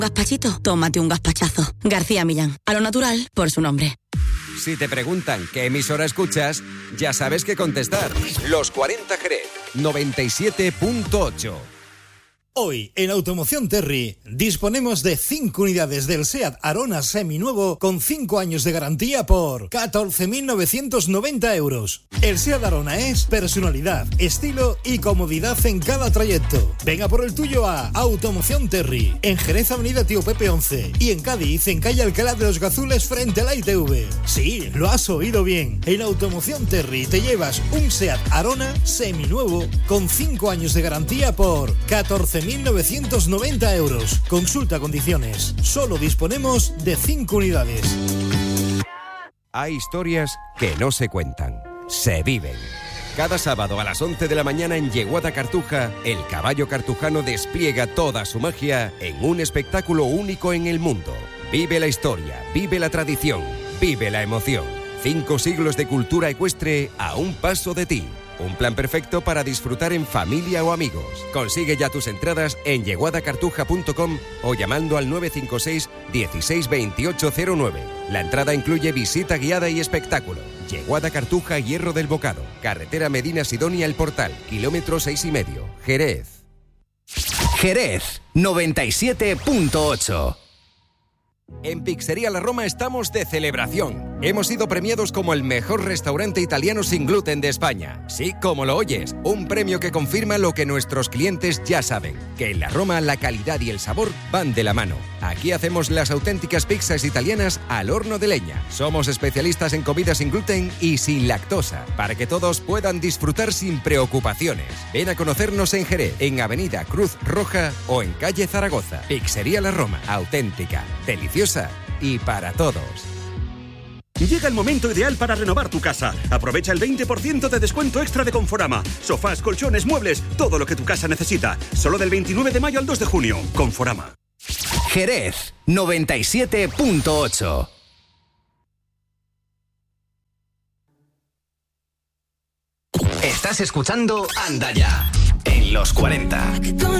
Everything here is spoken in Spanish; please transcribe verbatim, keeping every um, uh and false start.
Gazpachito, tómate un gazpachazo. García Millán, a lo natural por su nombre. Si te preguntan qué emisora escuchas, ya sabes qué contestar. Los cuarenta Jerez, noventa y siete punto ocho. Hoy, en Automoción Terry, disponemos de cinco unidades del SEAT Arona seminuevo con cinco años de garantía por catorce mil novecientos noventa euros. El SEAT Arona es personalidad, estilo y comodidad en cada trayecto. Venga por el tuyo a Automoción Terry, en Jerez Avenida Tío Pepe once y en Cádiz, en calle Alcalá de los Gazules frente a la I T V. Sí, lo has oído bien. En Automoción Terry te llevas un SEAT Arona seminuevo con cinco años de garantía por catorce mil novecientos noventa euros. Consulta condiciones. Solo disponemos de cinco unidades. Hay historias que no se cuentan, se viven. Cada sábado a las once de la mañana en Yeguada Cartuja, el caballo cartujano despliega toda su magia en un espectáculo único en el mundo. Vive la historia, vive la tradición, vive la emoción. Cinco siglos de cultura ecuestre a un paso de ti. Un plan perfecto para disfrutar en familia o amigos. Consigue ya tus entradas en yeguada cartuja punto com o llamando al nueve cinco seis, dieciséis, veintiocho cero nueve. La entrada incluye visita guiada y espectáculo. Yeguada Cartuja, Hierro del Bocado. Carretera Medina Sidonia El Portal. Kilómetro seis y medio. Jerez. Jerez, noventa y siete punto ocho. En Pizzería La Roma estamos de celebración. Hemos sido premiados como el mejor restaurante italiano sin gluten de España. Sí, como lo oyes, un premio que confirma lo que nuestros clientes ya saben, que en La Roma la calidad y el sabor van de la mano. Aquí hacemos las auténticas pizzas italianas al horno de leña. Somos especialistas en comida sin gluten y sin lactosa, para que todos puedan disfrutar sin preocupaciones. Ven a conocernos en Jerez, en Avenida Cruz Roja o en calle Zaragoza. Pizzería La Roma, auténtica, deliciosa y para todos. Llega el momento ideal para renovar tu casa. Aprovecha el veinte por ciento de descuento extra de Conforama. Sofás, colchones, muebles, todo lo que tu casa necesita. Solo del veintinueve de mayo al dos de junio. Conforama. Jerez, noventa y siete punto ocho. Estás escuchando Anda Ya, en los cuarenta.